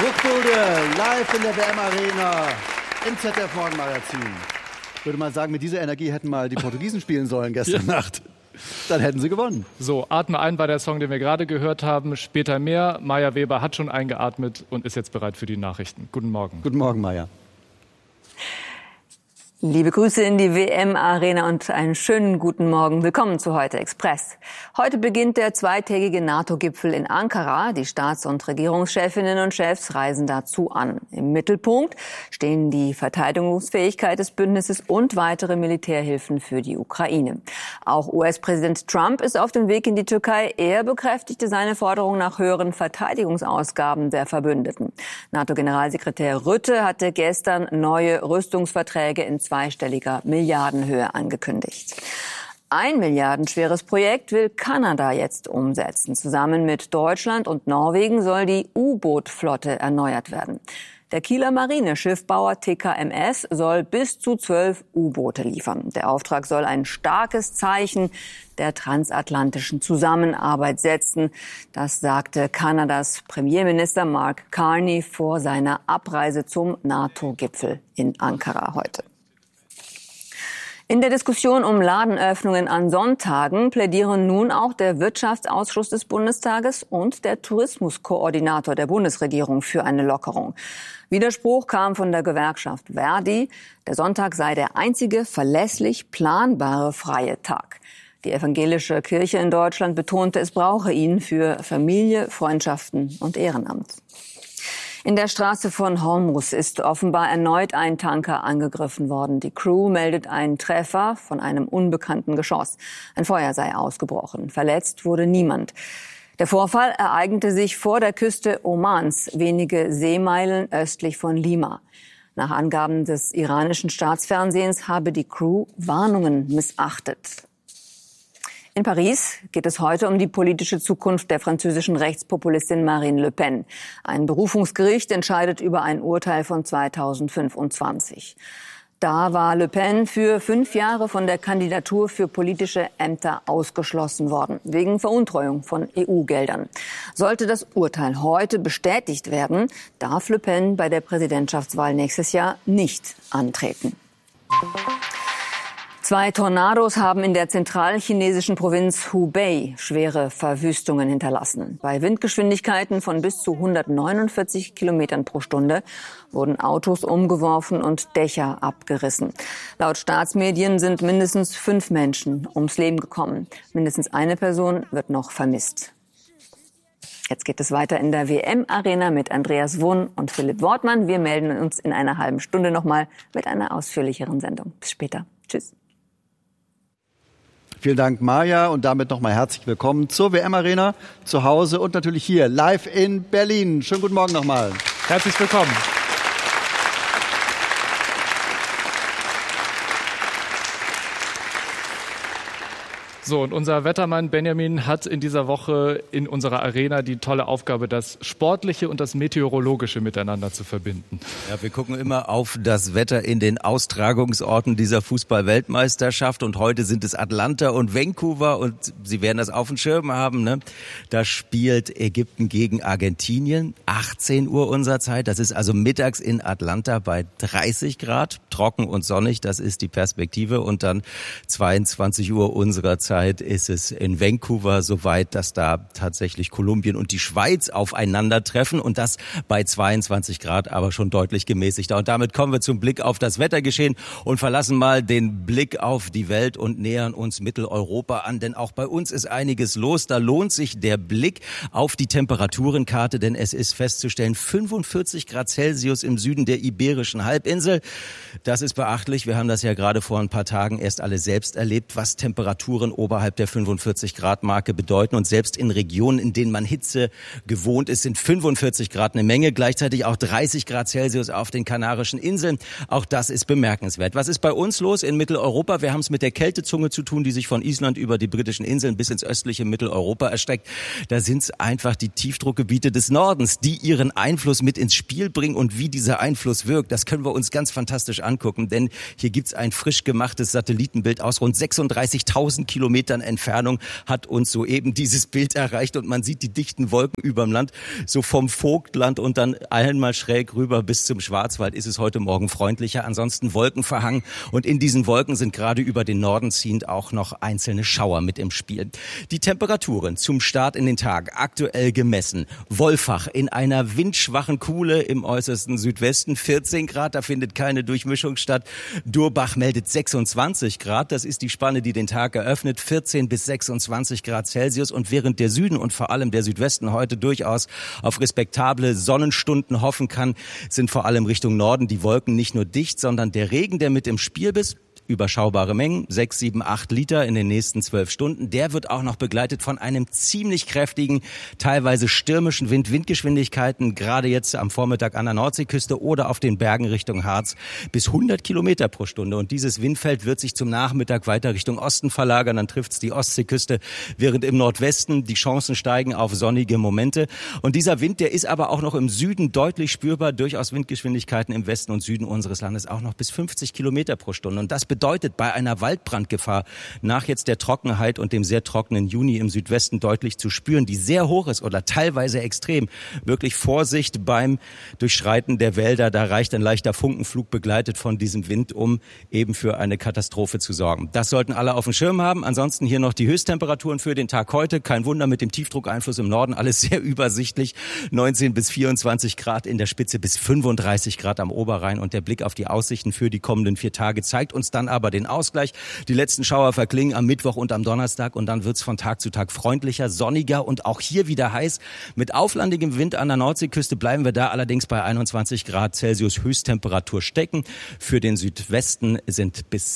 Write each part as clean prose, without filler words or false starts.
Bruchbude, live in der WM-Arena, im ZDF-Morgenmagazin. Ich würde mal sagen, mit dieser Energie hätten mal die Portugiesen spielen sollen gestern Nacht. Dann hätten sie gewonnen. So, Atme ein war der Song, den wir gerade gehört haben. Später mehr. Maja Weber hat schon eingeatmet und ist jetzt bereit für die Nachrichten. Guten Morgen. Guten Morgen, Maja. Liebe Grüße in die WM-Arena und einen schönen guten Morgen. Willkommen zu Heute Express. Heute beginnt der zweitägige NATO-Gipfel in Ankara. Die Staats- und Regierungschefinnen und Chefs reisen dazu an. Im Mittelpunkt stehen die Verteidigungsfähigkeit des Bündnisses und weitere Militärhilfen für die Ukraine. Auch US-Präsident Trump ist auf dem Weg in die Türkei. Er bekräftigte seine Forderung nach höheren Verteidigungsausgaben der Verbündeten. NATO-Generalsekretär Rutte hatte gestern neue Rüstungsverträge in zweistelliger Milliardenhöhe angekündigt. Ein milliardenschweres Projekt will Kanada jetzt umsetzen. Zusammen mit Deutschland und Norwegen soll die U-Boot-Flotte erneuert werden. Der Kieler Marineschiffbauer TKMS soll bis zu 12 U-Boote liefern. Der Auftrag soll ein starkes Zeichen der transatlantischen Zusammenarbeit setzen. Das sagte Kanadas Premierminister Mark Carney vor seiner Abreise zum NATO-Gipfel in Ankara heute. In der Diskussion um Ladenöffnungen an Sonntagen plädieren nun auch der Wirtschaftsausschuss des Bundestages und der Tourismuskoordinator der Bundesregierung für eine Lockerung. Widerspruch kam von der Gewerkschaft Verdi. Der Sonntag sei der einzige verlässlich planbare freie Tag. Die evangelische Kirche in Deutschland betonte, es brauche ihn für Familie, Freundschaften und Ehrenamt. In der Straße von Hormuz ist offenbar erneut ein Tanker angegriffen worden. Die Crew meldet einen Treffer von einem unbekannten Geschoss. Ein Feuer sei ausgebrochen. Verletzt wurde niemand. Der Vorfall ereignete sich vor der Küste Omans, wenige Seemeilen östlich von Lima. Nach Angaben des iranischen Staatsfernsehens habe die Crew Warnungen missachtet. In Paris geht es heute um die politische Zukunft der französischen Rechtspopulistin Marine Le Pen. Ein Berufungsgericht entscheidet über ein Urteil von 2025. Da war Le Pen für 5 Jahre von der Kandidatur für politische Ämter ausgeschlossen worden, wegen Veruntreuung von EU-Geldern. Sollte das Urteil heute bestätigt werden, darf Le Pen bei der Präsidentschaftswahl nächstes Jahr nicht antreten. 2 Tornados haben in der zentralchinesischen Provinz Hubei schwere Verwüstungen hinterlassen. Bei Windgeschwindigkeiten von bis zu 149 Kilometern pro Stunde wurden Autos umgeworfen und Dächer abgerissen. Laut Staatsmedien sind mindestens 5 Menschen ums Leben gekommen. Mindestens eine Person wird noch vermisst. Jetzt geht es weiter in der WM-Arena mit Andreas Wunn und Philipp Wortmann. Wir melden uns in einer halben Stunde nochmal mit einer ausführlicheren Sendung. Bis später. Tschüss. Vielen Dank, Maja, und damit nochmal herzlich willkommen zur WM-Arena, zu Hause und natürlich hier live in Berlin. Schönen guten Morgen nochmal. Herzlich willkommen. So, und unser Wettermann Benjamin hat in dieser Woche in unserer Arena die tolle Aufgabe, das Sportliche und das Meteorologische miteinander zu verbinden. Ja, wir gucken immer auf das Wetter in den Austragungsorten dieser Fußball-Weltmeisterschaft und heute sind es Atlanta und Vancouver und Sie werden das auf dem Schirm haben, ne? Da spielt Ägypten gegen Argentinien, 18 Uhr unserer Zeit, das ist also mittags in Atlanta bei 30 Grad, trocken und sonnig, das ist die Perspektive und dann 22 Uhr unserer Zeit ist es in Vancouver soweit, dass da tatsächlich Kolumbien und die Schweiz aufeinandertreffen und das bei 22 Grad, aber schon deutlich gemäßigter. Und damit kommen wir zum Blick auf das Wettergeschehen und verlassen mal den Blick auf die Welt und nähern uns Mitteleuropa an, denn auch bei uns ist einiges los. Da lohnt sich der Blick auf die Temperaturenkarte, denn es ist festzustellen, 45 Grad Celsius im Süden der Iberischen Halbinsel. Das ist beachtlich. Wir haben das ja gerade vor ein paar Tagen erst alle selbst erlebt, was Temperaturen oberhalb der 45-Grad-Marke bedeuten. Und selbst in Regionen, in denen man Hitze gewohnt ist, sind 45 Grad eine Menge. Gleichzeitig auch 30 Grad Celsius auf den Kanarischen Inseln. Auch das ist bemerkenswert. Was ist bei uns los in Mitteleuropa? Wir haben es mit der Kältezunge zu tun, die sich von Island über die britischen Inseln bis ins östliche Mitteleuropa erstreckt. Da sind es einfach die Tiefdruckgebiete des Nordens, die ihren Einfluss mit ins Spiel bringen. Und wie dieser Einfluss wirkt, das können wir uns ganz fantastisch angucken. Denn hier gibt es ein frisch gemachtes Satellitenbild aus rund 36.000 Kilometern Kilometern Entfernung hat uns soeben dieses Bild erreicht und man sieht die dichten Wolken überm Land, so vom Vogtland und dann einmal schräg rüber bis zum Schwarzwald ist es heute Morgen freundlicher. Ansonsten wolkenverhangen und in diesen Wolken sind gerade über den Norden ziehend auch noch einzelne Schauer mit im Spiel. Die Temperaturen zum Start in den Tag aktuell gemessen. Wolfach in einer windschwachen Kuhle im äußersten Südwesten 14 Grad, da findet keine Durchmischung statt. Durbach meldet 26 Grad, das ist die Spanne, die den Tag eröffnet, 14 bis 26 Grad Celsius und während der Süden und vor allem der Südwesten heute durchaus auf respektable Sonnenstunden hoffen kann, sind vor allem Richtung Norden die Wolken nicht nur dicht, sondern der Regen, der mit im Spiel ist. Überschaubare Mengen, 6, 7, 8 Liter in den nächsten 12 Stunden. Der wird auch noch begleitet von einem ziemlich kräftigen, teilweise stürmischen Wind. Windgeschwindigkeiten, gerade jetzt am Vormittag an der Nordseeküste oder auf den Bergen Richtung Harz, bis 100 Kilometer pro Stunde. Und dieses Windfeld wird sich zum Nachmittag weiter Richtung Osten verlagern. Dann trifft es die Ostseeküste, während im Nordwesten die Chancen steigen auf sonnige Momente. Und dieser Wind, der ist aber auch noch im Süden deutlich spürbar. Durchaus Windgeschwindigkeiten im Westen und Süden unseres Landes auch noch bis 50 Kilometer pro Stunde. Und das bedeutet bei einer Waldbrandgefahr nach jetzt der Trockenheit und dem sehr trockenen Juni im Südwesten deutlich zu spüren, die sehr hoch ist oder teilweise extrem. Wirklich Vorsicht beim Durchschreiten der Wälder. Da reicht ein leichter Funkenflug begleitet von diesem Wind, um eben für eine Katastrophe zu sorgen. Das sollten alle auf dem Schirm haben. Ansonsten hier noch die Höchsttemperaturen für den Tag heute. Kein Wunder mit dem Tiefdruckeinfluss im Norden. Alles sehr übersichtlich. 19 bis 24 Grad in der Spitze bis 35 Grad am Oberrhein. Und der Blick auf die Aussichten für die kommenden 4 Tage zeigt uns dann aber den Ausgleich. Die letzten Schauer verklingen am Mittwoch und am Donnerstag und dann wird's von Tag zu Tag freundlicher, sonniger und auch hier wieder heiß. Mit auflandigem Wind an der Nordseeküste bleiben wir da allerdings bei 21 Grad Celsius Höchsttemperatur stecken. Für den Südwesten sind bis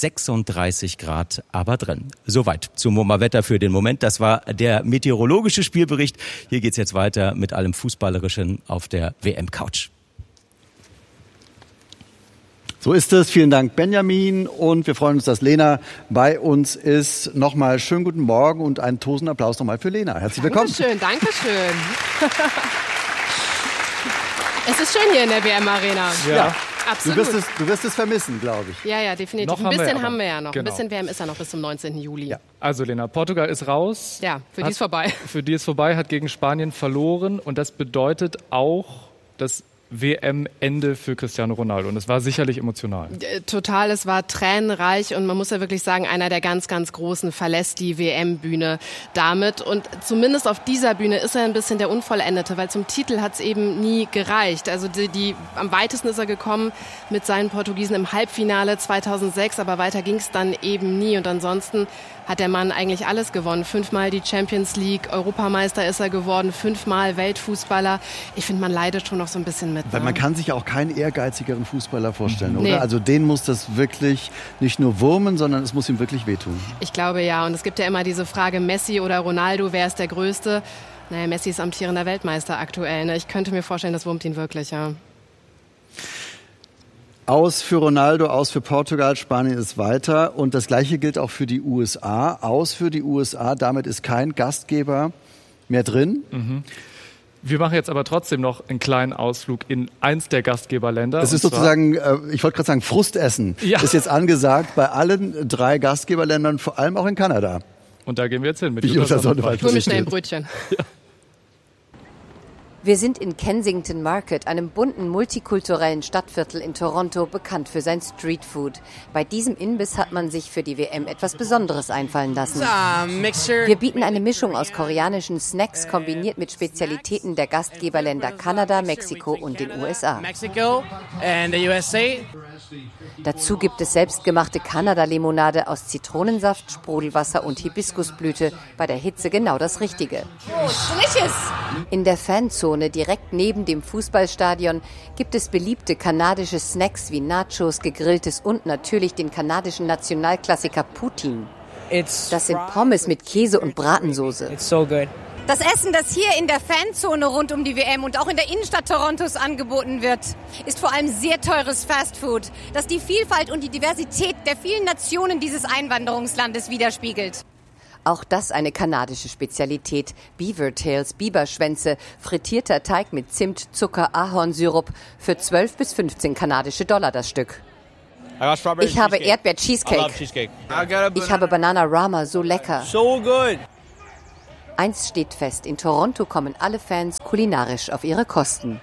36 Grad aber drin. Soweit zum WOMA-Wetter für den Moment. Das war der meteorologische Spielbericht. Hier geht's jetzt weiter mit allem Fußballerischen auf der WM-Couch. So ist es. Vielen Dank, Benjamin. Und wir freuen uns, dass Lena bei uns ist. Nochmal schönen guten Morgen und einen tosenden Applaus nochmal für Lena. Herzlich willkommen. Dankeschön. Es ist schön hier in der WM-Arena. Ja. Absolut. Du wirst es vermissen, glaube ich. Ja, definitiv. Noch ein bisschen haben wir ja noch. Genau. Ein bisschen WM ist ja noch bis zum 19. Juli. Ja. Also Lena, Portugal ist raus. Ja, für die ist vorbei. Für die ist vorbei, hat gegen Spanien verloren. Und das bedeutet auch, dass WM-Ende für Cristiano Ronaldo. Und es war sicherlich emotional. Total, es war tränenreich und man muss ja wirklich sagen, einer der ganz, ganz Großen verlässt die WM-Bühne damit. Und zumindest auf dieser Bühne ist er ein bisschen der Unvollendete, weil zum Titel hat es eben nie gereicht. Also am weitesten ist er gekommen mit seinen Portugiesen im Halbfinale 2006, aber weiter ging es dann eben nie. Und ansonsten hat der Mann eigentlich alles gewonnen. 5-mal die Champions League, Europameister ist er geworden, 5-mal Weltfußballer. Ich finde, man leidet schon noch so ein bisschen mit. Weil man kann sich auch keinen ehrgeizigeren Fußballer vorstellen, oder? Nee. Also den muss das wirklich nicht nur wurmen, sondern es muss ihm wirklich wehtun. Ich glaube ja. Und es gibt ja immer diese Frage, Messi oder Ronaldo, wer ist der Größte? Naja, Messi ist amtierender Weltmeister aktuell. Ne? Ich könnte mir vorstellen, das wurmt ihn wirklich, ja. Aus für Ronaldo, aus für Portugal, Spanien ist weiter. Und das Gleiche gilt auch für die USA. Aus für die USA, damit ist kein Gastgeber mehr drin. Mhm. Wir machen jetzt aber trotzdem noch einen kleinen Ausflug in eins der Gastgeberländer. Es ist sozusagen, ich wollte gerade sagen, Frustessen ist jetzt angesagt bei allen 3 Gastgeberländern, vor allem auch in Kanada. Und da gehen wir jetzt hin mit Jutta Sonnenwald. Ich hol mir schnell ein Brötchen. Ja. Wir sind in Kensington Market, einem bunten, multikulturellen Stadtviertel in Toronto, bekannt für sein Streetfood. Bei diesem Imbiss hat man sich für die WM etwas Besonderes einfallen lassen. Wir bieten eine Mischung aus koreanischen Snacks kombiniert mit Spezialitäten der Gastgeberländer Kanada, Mexiko und den USA. Dazu gibt es selbstgemachte Kanada-Limonade aus Zitronensaft, Sprudelwasser und Hibiskusblüte. Bei der Hitze genau das Richtige. Oh, delicious! In der Fanzone direkt neben dem Fußballstadion gibt es beliebte kanadische Snacks wie Nachos, Gegrilltes und natürlich den kanadischen Nationalklassiker Poutine. Das sind Pommes mit Käse und Bratensoße. Das Essen, das hier in der Fanzone rund um die WM und auch in der Innenstadt Torontos angeboten wird, ist vor allem sehr teures Fastfood, das die Vielfalt und die Diversität der vielen Nationen dieses Einwanderungslandes widerspiegelt. Auch das eine kanadische Spezialität. Beaver Tails, Biberschwänze, frittierter Teig mit Zimt, Zucker, Ahornsirup für 12 bis 15 kanadische Dollar das Stück. Ich habe Erdbeer-Cheesecake. Ich habe Bananarama, so lecker. So good. Eins steht fest, in Toronto kommen alle Fans kulinarisch auf ihre Kosten.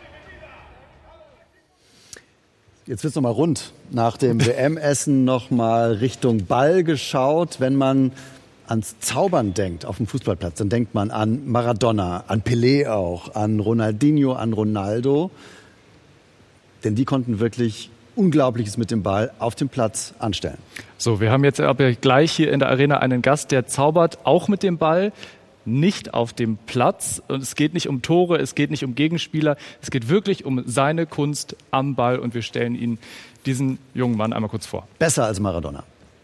Jetzt wird's nochmal rund. Nach dem WM-Essen nochmal Richtung Ball geschaut. Wenn man ans Zaubern denkt auf dem Fußballplatz, dann denkt man an Maradona, an Pelé auch, an Ronaldinho, an Ronaldo. Denn die konnten wirklich Unglaubliches mit dem Ball auf dem Platz anstellen. So, wir haben jetzt aber gleich hier in der Arena einen Gast, der zaubert auch mit dem Ball, nicht auf dem Platz. Und es geht nicht um Tore, es geht nicht um Gegenspieler, es geht wirklich um seine Kunst am Ball. Und wir stellen Ihnen diesen jungen Mann einmal kurz vor. Besser als Maradona.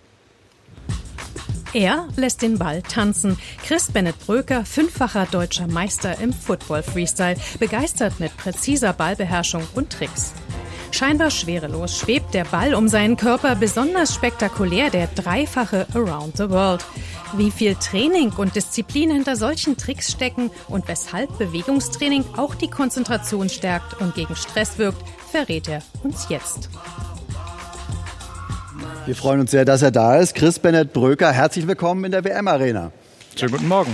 Er lässt den Ball tanzen. Chris Bennett Bröker, 5-facher deutscher Meister im Football-Freestyle, begeistert mit präziser Ballbeherrschung und Tricks. Scheinbar schwerelos schwebt der Ball um seinen Körper, besonders spektakulär der 3-fache Around the World. Wie viel Training und Disziplin hinter solchen Tricks stecken und weshalb Bewegungstraining auch die Konzentration stärkt und gegen Stress wirkt, verrät er uns jetzt. Wir freuen uns sehr, dass er da ist. Chris Bennett Bröker, herzlich willkommen in der WM-Arena. Schönen guten Morgen.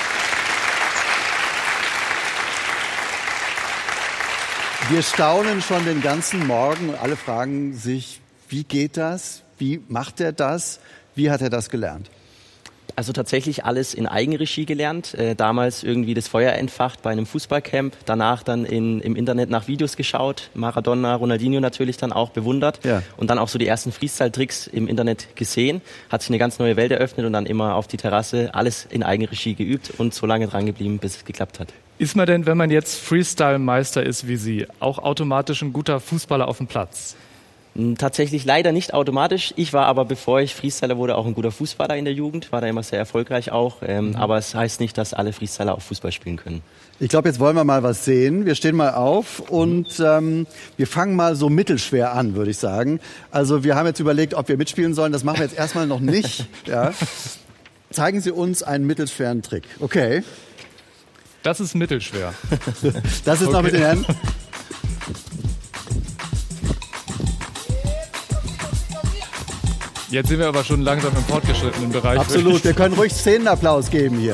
Wir staunen schon den ganzen Morgen und alle fragen sich, wie geht das? Wie macht er das? Wie hat er das gelernt? Also tatsächlich alles in Eigenregie gelernt. Damals irgendwie das Feuer entfacht bei einem Fußballcamp. Danach dann im Internet nach Videos geschaut. Maradona, Ronaldinho natürlich dann auch bewundert. Ja. Und dann auch so die ersten Freestyle-Tricks im Internet gesehen. Hat sich eine ganz neue Welt eröffnet und dann immer auf die Terrasse alles in Eigenregie geübt und so lange dran geblieben, bis es geklappt hat. Ist man denn, wenn man jetzt Freestyle-Meister ist wie Sie, auch automatisch ein guter Fußballer auf dem Platz? Tatsächlich leider nicht automatisch. Ich war aber, bevor ich Freestyler wurde, auch ein guter Fußballer in der Jugend. War da immer sehr erfolgreich auch. Aber es heißt nicht, dass alle Freestyler auch Fußball spielen können. Ich glaube, jetzt wollen wir mal was sehen. Wir stehen mal auf und wir fangen mal so mittelschwer an, würde ich sagen. Also wir haben jetzt überlegt, ob wir mitspielen sollen. Das machen wir jetzt erstmal noch nicht. Ja. Zeigen Sie uns einen mittelschweren Trick. Okay. Das ist mittelschwer. Das ist okay. Noch mit den Händen. Jetzt sind wir aber schon langsam im fortgeschrittenen Bereich. Absolut, wir können ruhig Szenenapplaus geben hier.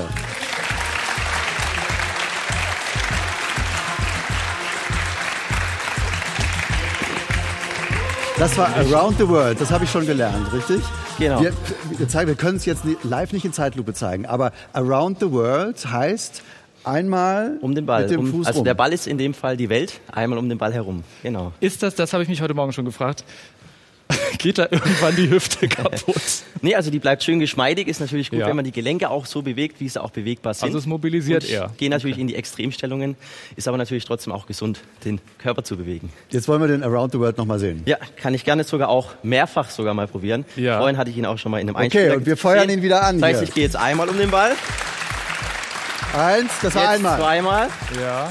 Das war Around the World, das habe ich schon gelernt, richtig? Genau. Wir können es jetzt live nicht in Zeitlupe zeigen, aber Around the World heißt einmal um den Ball, mit dem Fuß also rum. Der Ball ist in dem Fall die Welt, einmal um den Ball herum. Genau. Ist das habe ich mich heute Morgen schon gefragt, geht da irgendwann die Hüfte kaputt? Nee, also die bleibt schön geschmeidig, ist natürlich gut, wenn man die Gelenke auch so bewegt, wie sie auch bewegbar sind. Also es mobilisiert eher. Gehen natürlich in die Extremstellungen, ist aber natürlich trotzdem auch gesund, den Körper zu bewegen. Jetzt wollen wir den Around the World nochmal sehen. Ja, kann ich gerne sogar auch mehrfach sogar mal probieren. Ja. Vorhin hatte ich ihn auch schon mal in einem Einspieler gesehen. Okay, und wir feuern ihn wieder an. Das heißt, ich gehe jetzt einmal um den Ball. Eins, das war jetzt einmal. Zweimal. Ja.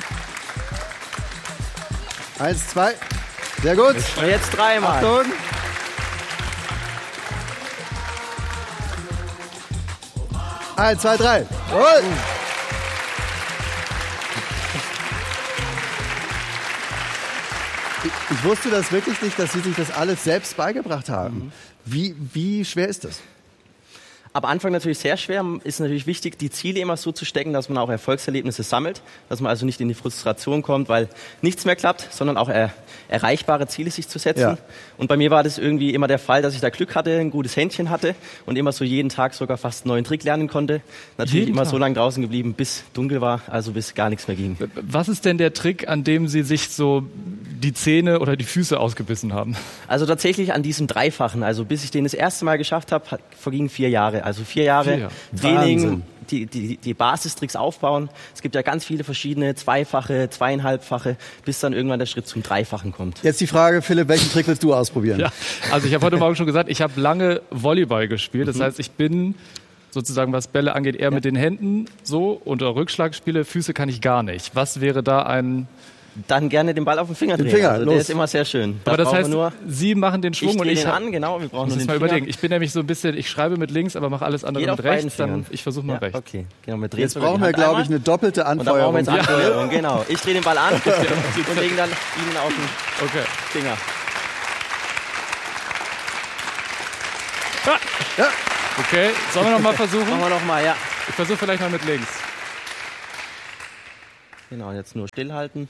1, 2. Sehr gut. Und jetzt dreimal. Achtung. Eins, zwei, drei. Und. Ich wusste das wirklich nicht, dass Sie sich das alles selbst beigebracht haben. Wie schwer ist das? Am Anfang natürlich sehr schwer, ist natürlich wichtig, die Ziele immer so zu stecken, dass man auch Erfolgserlebnisse sammelt, dass man also nicht in die Frustration kommt, weil nichts mehr klappt, sondern auch erreichbare Ziele sich zu setzen. Ja. Und bei mir war das irgendwie immer der Fall, dass ich da Glück hatte, ein gutes Händchen hatte und immer so jeden Tag sogar fast einen neuen Trick lernen konnte. Natürlich immer so lange draußen geblieben, bis dunkel war, also bis gar nichts mehr ging. Was ist denn der Trick, an dem Sie sich so die Zähne oder die Füße ausgebissen haben? Also tatsächlich an diesem Dreifachen, also bis ich den das erste Mal geschafft habe, vergingen 4 Jahre. Also 4 Jahre Training, die Basistricks aufbauen. Es gibt ja ganz viele verschiedene, zweifache, zweieinhalbfache, bis dann irgendwann der Schritt zum Dreifachen kommt. Jetzt die Frage, Philipp, welchen Trick willst du ausprobieren? Ja, also ich habe heute Morgen schon gesagt, ich habe lange Volleyball gespielt. Das heißt, ich bin sozusagen, was Bälle angeht, eher mit den Händen so unter Rückschlag spiele. Füße kann ich gar nicht. Was wäre da ein... Dann gerne den Ball auf den Finger drehen. Also der ist immer sehr schön. Aber das heißt, Sie machen den Schwung und ich den an, genau. Wir brauchen nur den mal überlegen. Ich bin nämlich so ein bisschen, ich schreibe mit links, aber mache alles andere mit rechts. Dann ich versuche mal rechts. Okay, genau. Mit jetzt brauchen wir, glaube ich, eine doppelte Anfeuerung. Und dann brauchen wir jetzt Anfeuerung, genau. Ich drehe den Ball an und lege dann Ihnen auf den Finger. Ja. Okay, sollen wir noch mal versuchen? Machen wir noch mal, ja. Ich versuche vielleicht mal mit links. Genau, jetzt nur stillhalten.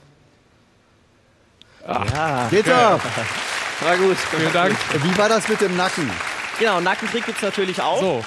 Ja. Geht doch. War gut. Vielen Dank. Wie war das mit dem Nacken? Genau, Nackentrick gibt's natürlich auch. So.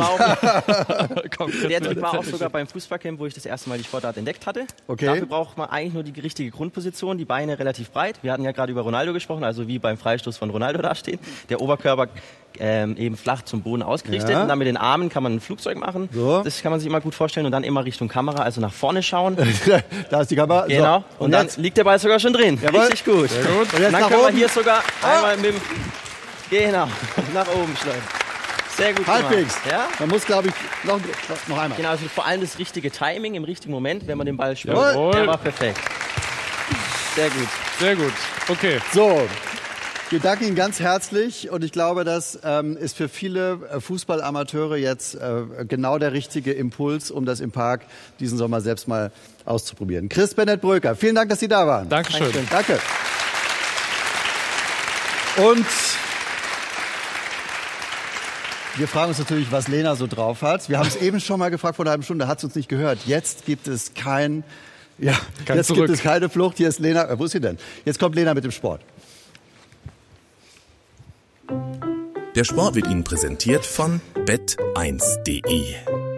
Der Trick war auch sogar beim Fußballcamp, wo ich das erste Mal die Sportart entdeckt hatte. Okay. Dafür braucht man eigentlich nur die richtige Grundposition, die Beine relativ breit. Wir hatten ja gerade über Ronaldo gesprochen, also wie beim Freistoß von Ronaldo dastehen. Der Oberkörper eben flach zum Boden ausgerichtet. Ja. Und dann mit den Armen kann man ein Flugzeug machen. So. Das kann man sich immer gut vorstellen. Und dann immer Richtung Kamera, also nach vorne schauen. Da ist die Kamera. Genau. So. Und dann liegt der Ball sogar schon drin. Jawohl. Richtig gut. Sehr gut. Und Und jetzt dann nach können wir oben. hier sogar einmal mit dem... Genau, nach oben schleudern. Sehr gut gemacht. Halbwegs. Ja? Man muss, glaube ich, noch einmal. Genau, also vor allem das richtige Timing im richtigen Moment, wenn man den Ball spielt. Jawohl. Der war perfekt. Sehr gut. Sehr gut. Okay. So, wir danken Ihnen ganz herzlich und ich glaube, das ist für viele Fußballamateure jetzt genau der richtige Impuls, um das im Park diesen Sommer selbst mal auszuprobieren. Chris Bennett Bröker, vielen Dank, dass Sie da waren. Dankeschön. Danke. Und wir fragen uns natürlich, was Lena so drauf hat. Wir haben es eben schon mal gefragt vor einer halben Stunde, hat es uns nicht gehört. Jetzt gibt es keine Flucht. Hier ist Lena. Wo ist sie denn? Jetzt kommt Lena mit dem Sport. Der Sport wird Ihnen präsentiert von bet1.de.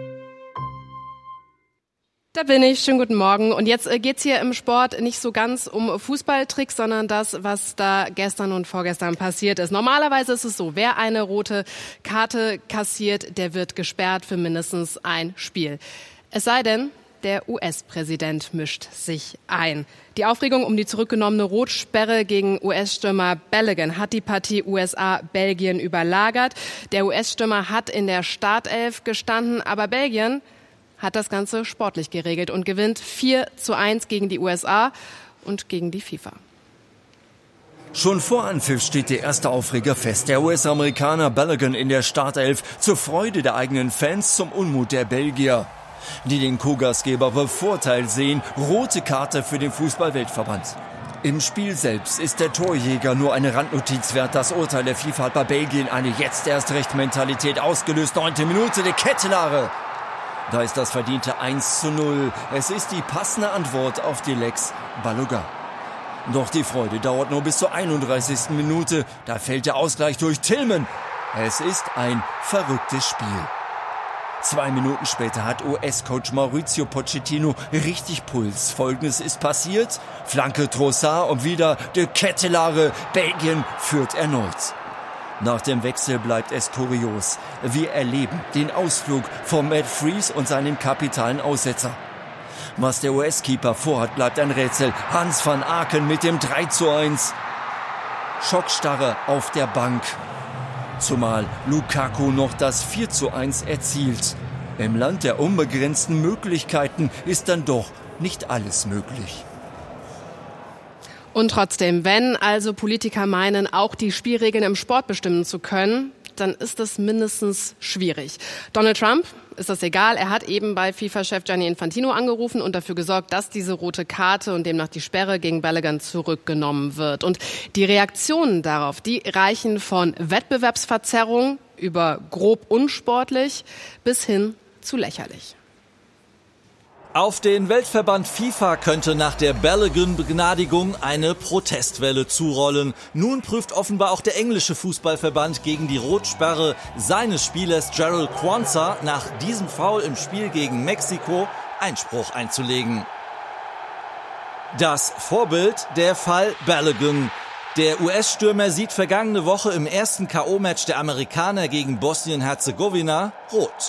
Da bin ich. Schönen guten Morgen. Und jetzt geht's hier im Sport nicht so ganz um Fußballtricks, sondern das, was da gestern und vorgestern passiert ist. Normalerweise ist es so, wer eine rote Karte kassiert, der wird gesperrt für mindestens ein Spiel. Es sei denn, der US-Präsident mischt sich ein. Die Aufregung um die zurückgenommene Rotsperre gegen US-Stürmer Balogun hat die Partie USA-Belgien überlagert. Der US-Stürmer hat in der Startelf gestanden, aber Belgien hat das Ganze sportlich geregelt und gewinnt 4:1 gegen die USA und gegen die FIFA. Schon vor Anpfiff steht der erste Aufreger fest. Der US-Amerikaner Balogun in der Startelf zur Freude der eigenen Fans, zum Unmut der Belgier, die den Co-Gastgeber bevorteilt sehen. Rote Karte für den Fußball-Weltverband. Im Spiel selbst ist der Torjäger nur eine Randnotiz wert. Das Urteil der FIFA hat bei Belgien eine Jetzt-erst-recht-Mentalität ausgelöst. 9. Minute, der Kettelare. Da ist das verdiente 1:0. Es ist die passende Antwort auf die Lex Balogun. Doch die Freude dauert nur bis zur 31. Minute. Da fällt der Ausgleich durch Tillman. Es ist ein verrücktes Spiel. 2 Minuten später hat US-Coach Mauricio Pochettino richtig Puls. Folgendes ist passiert. Flanke Trossard und wieder de Kettelare. Belgien führt erneut. Nach dem Wechsel bleibt es kurios. Wir erleben den Ausflug von Matt Freese und seinem kapitalen Aussetzer. Was der US-Keeper vorhat, bleibt ein Rätsel. Hans van Aken mit dem 3:1. Schockstarre auf der Bank. Zumal Lukaku noch das 4:1 erzielt. Im Land der unbegrenzten Möglichkeiten ist dann doch nicht alles möglich. Und trotzdem, wenn also Politiker meinen, auch die Spielregeln im Sport bestimmen zu können, dann ist das mindestens schwierig. Donald Trump ist das egal. Er hat eben bei FIFA-Chef Gianni Infantino angerufen und dafür gesorgt, dass diese rote Karte und demnach die Sperre gegen Balogun zurückgenommen wird. Und die Reaktionen darauf, die reichen von Wettbewerbsverzerrung über grob unsportlich bis hin zu lächerlich. Auf den Weltverband FIFA könnte nach der Balogun-Begnadigung eine Protestwelle zurollen. Nun prüft offenbar auch der englische Fußballverband gegen die Rotsperre seines Spielers Jarell Quansah nach diesem Foul im Spiel gegen Mexiko Einspruch einzulegen. Das Vorbild, der Fall Balogun. Der US-Stürmer sieht vergangene Woche im ersten K.O.-Match der Amerikaner gegen Bosnien-Herzegowina rot.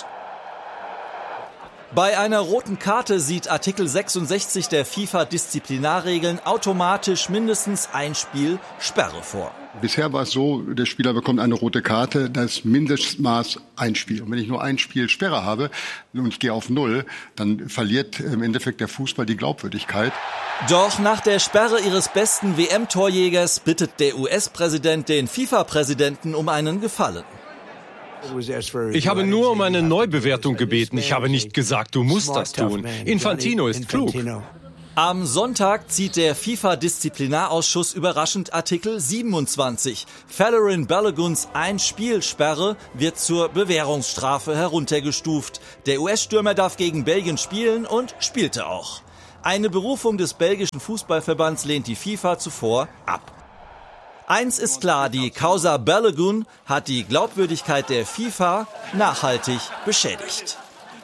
Bei einer roten Karte sieht Artikel 66 der FIFA-Disziplinarregeln automatisch mindestens ein Spiel Sperre vor. Bisher war es so, der Spieler bekommt eine rote Karte, das Mindestmaß ein Spiel. Und wenn ich nur ein Spiel Sperre habe und ich gehe auf 0, dann verliert im Endeffekt der Fußball die Glaubwürdigkeit. Doch nach der Sperre ihres besten WM-Torjägers bittet der US-Präsident den FIFA-Präsidenten um einen Gefallen. Ich habe nur um eine Neubewertung gebeten. Ich habe nicht gesagt, du musst das tun. Infantino ist klug. Am Sonntag zieht der FIFA-Disziplinarausschuss überraschend Artikel 27. Folarin Baloguns Ein-Spiel-Sperre wird zur Bewährungsstrafe heruntergestuft. Der US-Stürmer darf gegen Belgien spielen und spielte auch. Eine Berufung des belgischen Fußballverbands lehnt die FIFA zuvor ab. Eins ist klar, die Causa Balogun hat die Glaubwürdigkeit der FIFA nachhaltig beschädigt.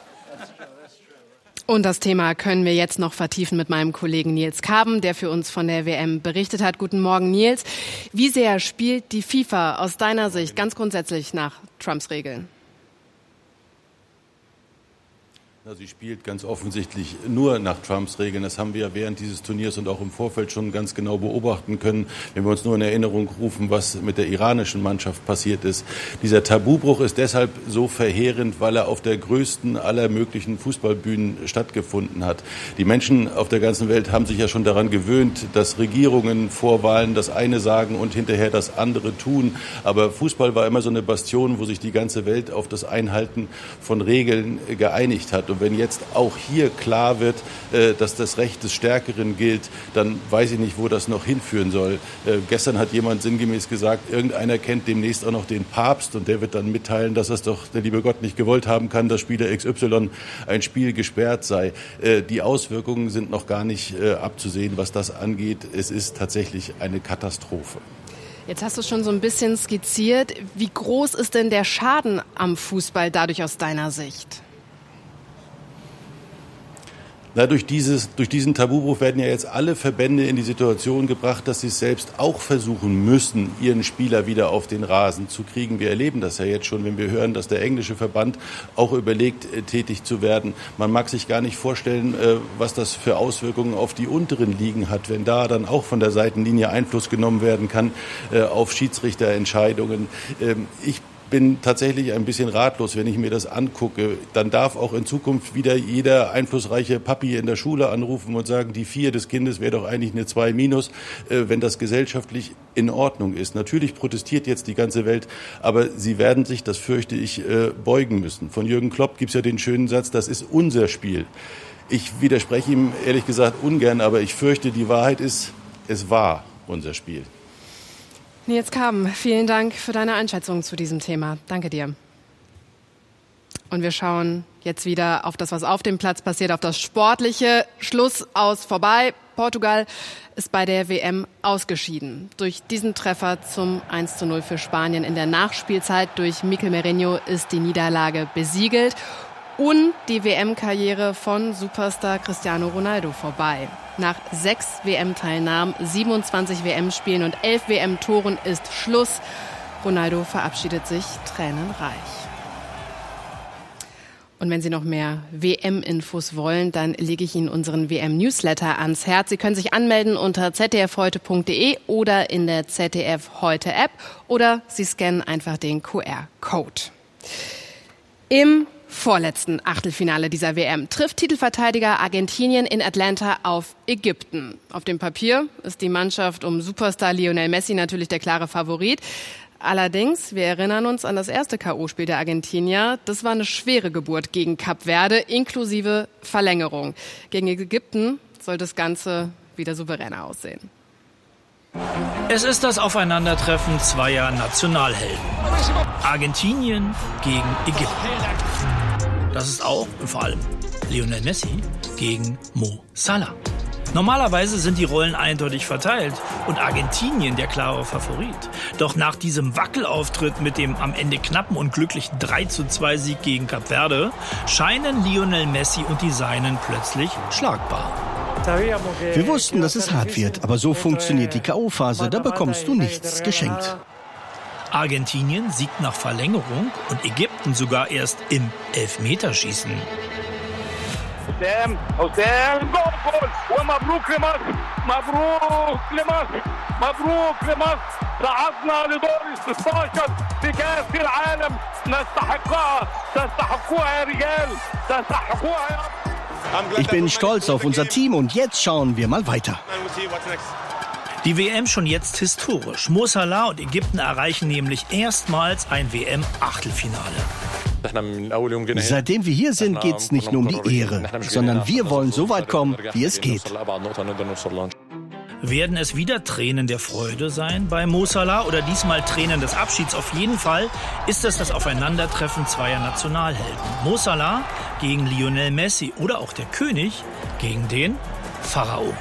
Und das Thema können wir jetzt noch vertiefen mit meinem Kollegen Nils Kaben, der für uns von der WM berichtet hat. Guten Morgen, Nils. Wie sehr spielt die FIFA aus deiner Sicht ganz grundsätzlich nach Trumps Regeln? Sie spielt ganz offensichtlich nur nach Trumps Regeln. Das haben wir ja während dieses Turniers und auch im Vorfeld schon ganz genau beobachten können, wenn wir uns nur in Erinnerung rufen, was mit der iranischen Mannschaft passiert ist. Dieser Tabubruch ist deshalb so verheerend, weil er auf der größten aller möglichen Fußballbühnen stattgefunden hat. Die Menschen auf der ganzen Welt haben sich ja schon daran gewöhnt, dass Regierungen vor Wahlen das eine sagen und hinterher das andere tun. Aber Fußball war immer so eine Bastion, wo sich die ganze Welt auf das Einhalten von Regeln geeinigt hat. Und wenn jetzt auch hier klar wird, dass das Recht des Stärkeren gilt, dann weiß ich nicht, wo das noch hinführen soll. Gestern hat jemand sinngemäß gesagt, irgendeiner kennt demnächst auch noch den Papst und der wird dann mitteilen, dass das doch der liebe Gott nicht gewollt haben kann, dass Spieler XY ein Spiel gesperrt sei. Die Auswirkungen sind noch gar nicht abzusehen, was das angeht. Es ist tatsächlich eine Katastrophe. Jetzt hast du schon so ein bisschen skizziert. Wie groß ist denn der Schaden am Fußball dadurch aus deiner Sicht? Na, durch diesen Tabubruch werden ja jetzt alle Verbände in die Situation gebracht, dass sie es selbst auch versuchen müssen, ihren Spieler wieder auf den Rasen zu kriegen. Wir erleben das ja jetzt schon, wenn wir hören, dass der englische Verband auch überlegt, tätig zu werden. Man mag sich gar nicht vorstellen, was das für Auswirkungen auf die unteren Ligen hat, wenn da dann auch von der Seitenlinie Einfluss genommen werden kann auf Schiedsrichterentscheidungen. Ich bin tatsächlich ein bisschen ratlos, wenn ich mir das angucke. Dann darf auch in Zukunft wieder jeder einflussreiche Papi in der Schule anrufen und sagen, die 4 des Kindes wäre doch eigentlich eine 2-, wenn das gesellschaftlich in Ordnung ist. Natürlich protestiert jetzt die ganze Welt, aber sie werden sich, das fürchte ich, beugen müssen. Von Jürgen Klopp gibt es ja den schönen Satz, das ist unser Spiel. Ich widerspreche ihm ehrlich gesagt ungern, aber ich fürchte, die Wahrheit ist, es war unser Spiel. Nils Kaben, vielen Dank für deine Einschätzung zu diesem Thema. Danke dir. Und wir schauen jetzt wieder auf das, was auf dem Platz passiert, auf das Sportliche. Schluss aus vorbei. Portugal ist bei der WM ausgeschieden. Durch diesen Treffer zum 1:0 für Spanien in der Nachspielzeit durch Mikel Merino ist die Niederlage besiegelt. Und die WM-Karriere von Superstar Cristiano Ronaldo vorbei. Nach 6 WM-Teilnahmen, 27 WM-Spielen und 11 WM-Toren ist Schluss. Ronaldo verabschiedet sich tränenreich. Und wenn Sie noch mehr WM-Infos wollen, dann lege ich Ihnen unseren WM-Newsletter ans Herz. Sie können sich anmelden unter zdfheute.de oder in der ZDF-Heute-App oder Sie scannen einfach den QR-Code. Im vorletzten Achtelfinale dieser WM trifft Titelverteidiger Argentinien in Atlanta auf Ägypten. Auf dem Papier ist die Mannschaft um Superstar Lionel Messi natürlich der klare Favorit. Allerdings, wir erinnern uns an das erste K.O.-Spiel der Argentinier. Das war eine schwere Geburt gegen Kap Verde, inklusive Verlängerung. Gegen Ägypten soll das Ganze wieder souveräner aussehen. Es ist das Aufeinandertreffen zweier Nationalhelden. Argentinien gegen Ägypten. Das ist auch und vor allem Lionel Messi gegen Mo Salah. Normalerweise sind die Rollen eindeutig verteilt und Argentinien der klare Favorit. Doch nach diesem Wackelauftritt mit dem am Ende knappen und glücklichen 3:2 Sieg gegen Kap Verde scheinen Lionel Messi und die Seinen plötzlich schlagbar. Wir wussten, dass es hart wird, aber so funktioniert die K.O.-Phase, da bekommst du nichts geschenkt. Argentinien siegt nach Verlängerung und Ägypten sogar erst im Elfmeterschießen. Ich bin stolz auf unser Team und jetzt schauen wir mal weiter. Die WM schon jetzt historisch. Mo Salah und Ägypten erreichen nämlich erstmals ein WM-Achtelfinale. Seitdem wir hier sind, geht es nicht nur um die Ehre, sondern wir wollen so weit kommen, wie es geht. Werden es wieder Tränen der Freude sein bei Mo Salah oder diesmal Tränen des Abschieds? Auf jeden Fall ist es das Aufeinandertreffen zweier Nationalhelden. Mo Salah gegen Lionel Messi oder auch der König gegen den Pharao.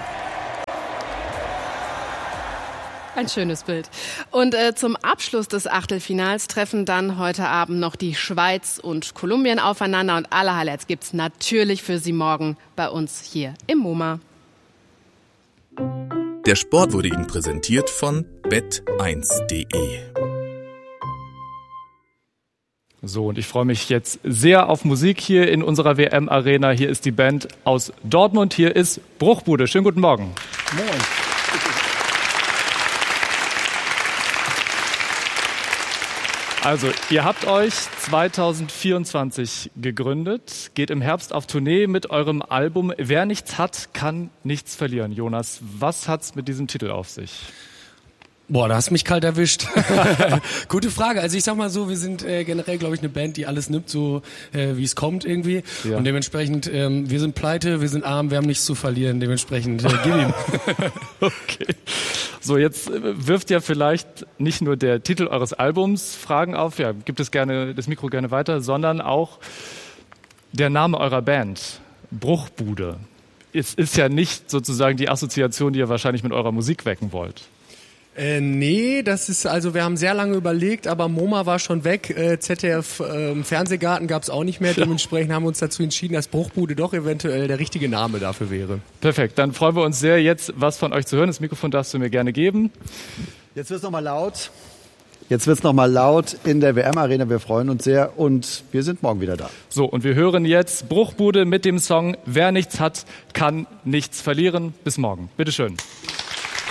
Ein schönes Bild. Und zum Abschluss des Achtelfinals treffen dann heute Abend noch die Schweiz und Kolumbien aufeinander. Und alle Highlights gibt's natürlich für Sie morgen bei uns hier im MoMA. Der Sport wurde Ihnen präsentiert von bet1.de. So, und ich freue mich jetzt sehr auf Musik hier in unserer WM-Arena. Hier ist die Band aus Dortmund. Hier ist Bruchbude. Schönen guten Morgen. Moin. Also, ihr habt euch 2024 gegründet, geht im Herbst auf Tournee mit eurem Album Wer nichts hat, kann nichts verlieren. Jonas, was hat's mit diesem Titel auf sich? Boah, da hast du mich kalt erwischt. Gute Frage. Also ich sag mal so, wir sind generell, glaube ich, eine Band, die alles nimmt, so wie es kommt irgendwie. Ja. Und dementsprechend, wir sind pleite, wir sind arm, wir haben nichts zu verlieren. Dementsprechend, gib ihm. Okay. So, jetzt wirft ja vielleicht nicht nur der Titel eures Albums Fragen auf, ja, gibt es gerne das Mikro gerne weiter, sondern auch der Name eurer Band, Bruchbude. Es ist ja nicht sozusagen die Assoziation, die ihr wahrscheinlich mit eurer Musik wecken wollt. Nee, das ist, also wir haben sehr lange überlegt, aber MoMA war schon weg, ZDF Fernsehgarten gab's auch nicht mehr, dementsprechend haben wir uns dazu entschieden, dass Bruchbude doch eventuell der richtige Name dafür wäre. Perfekt, dann freuen wir uns sehr, jetzt was von euch zu hören. Das Mikrofon darfst du mir gerne geben. Jetzt wird's nochmal laut. Jetzt wird's nochmal laut in der WM-Arena. Wir freuen uns sehr und wir sind morgen wieder da. So, und wir hören jetzt Bruchbude mit dem Song Wer nichts hat, kann nichts verlieren. Bis morgen. Bitteschön.